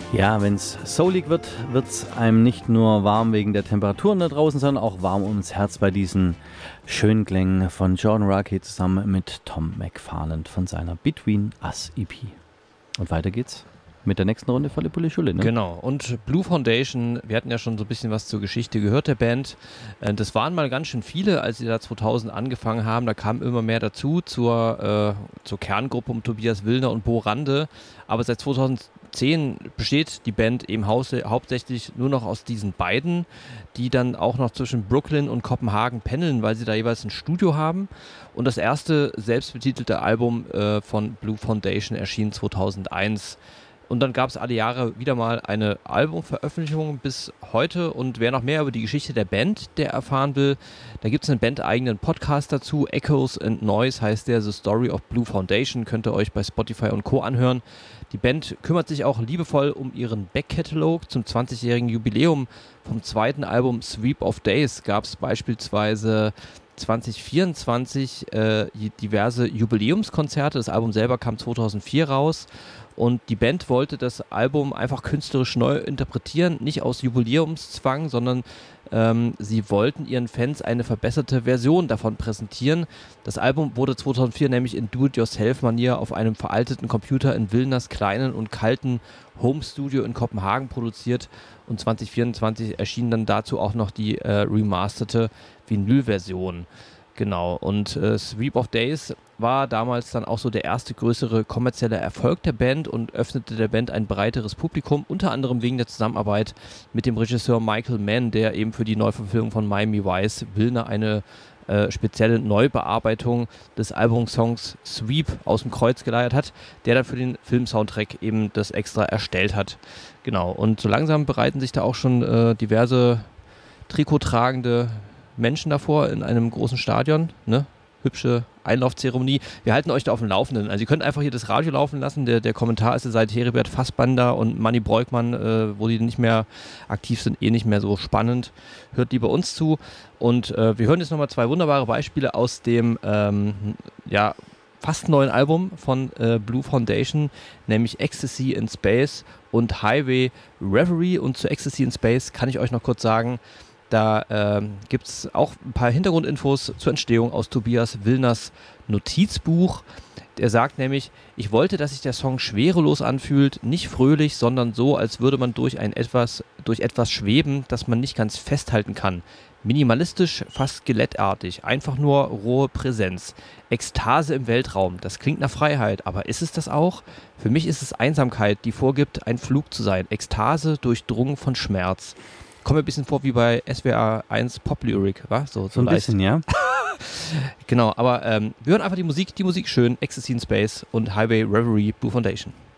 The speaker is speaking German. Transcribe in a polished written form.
Ja, wenn es soulig wird, wird es einem nicht nur warm wegen der Temperaturen da draußen, sondern auch warm ums Herz bei diesen schönen Klängen von Jordan Rakei zusammen mit Tom McFarland von seiner Between Us EP. Und weiter geht's mit der nächsten Runde volle Pulle Schulle, ne? Genau, und Blue Foundation, wir hatten ja schon so ein bisschen was zur Geschichte gehört, der Band. Das waren mal ganz schön viele, als sie da 2000 angefangen haben. Da kam immer mehr dazu zur Kerngruppe um Tobias Willner und Bo Rande. Aber seit 2010 besteht die Band eben hauptsächlich nur noch aus diesen beiden, die dann auch noch zwischen Brooklyn und Kopenhagen pendeln, weil sie da jeweils ein Studio haben. Und das erste selbstbetitelte Album von Blue Foundation erschien 2001. Und dann gab es alle Jahre wieder mal eine Albumveröffentlichung bis heute. Und wer noch mehr über die Geschichte der Band erfahren will, da gibt es einen bandeigenen Podcast dazu. Echoes and Noise heißt der, The Story of Blue Foundation. Könnt ihr euch bei Spotify und Co. anhören. Die Band kümmert sich auch liebevoll um ihren Backkatalog. Zum 20-jährigen Jubiläum vom zweiten Album Sweep of Days gab es beispielsweise 2024 diverse Jubiläumskonzerte. Das Album selber kam 2004 raus. Und die Band wollte das Album einfach künstlerisch neu interpretieren, nicht aus Jubiläumszwang, sondern sie wollten ihren Fans eine verbesserte Version davon präsentieren. Das Album wurde 2004 nämlich in Do-it-yourself-Manier auf einem veralteten Computer in Willners kleinen und kalten Home-Studio in Kopenhagen produziert und 2024 erschien dann dazu auch noch die remasterte Vinyl-Version. Genau, und Sweep of Days war damals dann auch so der erste größere kommerzielle Erfolg der Band und öffnete der Band ein breiteres Publikum, unter anderem wegen der Zusammenarbeit mit dem Regisseur Michael Mann, der eben für die Neuverfilmung von Miami Vice Willner eine spezielle Neubearbeitung des Albumsongs Sweep aus dem Kreuz geleiert hat, der dann für den Filmsoundtrack eben das extra erstellt hat. Genau, und so langsam bereiten sich da auch schon diverse trikottragende Menschen davor in einem großen Stadion, ne? Hübsche Einlaufzeremonie. Wir halten euch da auf dem Laufenden. Also ihr könnt einfach hier das Radio laufen lassen. Der Kommentar ist seit Heribert Fassbander und Manni Breukmann, wo die nicht mehr aktiv sind, nicht mehr so spannend. Hört lieber uns zu. Und wir hören jetzt nochmal zwei wunderbare Beispiele aus dem fast neuen Album von Blue Foundation, nämlich Ecstasy in Space und Highway Reverie. Und zu Ecstasy in Space kann ich euch noch kurz sagen, da gibt es auch ein paar Hintergrundinfos zur Entstehung aus Tobias Willners Notizbuch. Er sagt nämlich, ich wollte, dass sich der Song schwerelos anfühlt, nicht fröhlich, sondern so, als würde man durch etwas schweben, das man nicht ganz festhalten kann. Minimalistisch, fast skelettartig, einfach nur rohe Präsenz. Ekstase im Weltraum, das klingt nach Freiheit, aber ist es das auch? Für mich ist es Einsamkeit, die vorgibt, ein Flug zu sein. Ekstase durchdrungen von Schmerz. Kommt mir ein bisschen vor wie bei SWR 1 Pop Lyric, wa? So ein leicht. Bisschen, ja. Genau, aber wir hören einfach die Musik schön, Ecstasy in Space und Highway Reverie, Blue Foundation.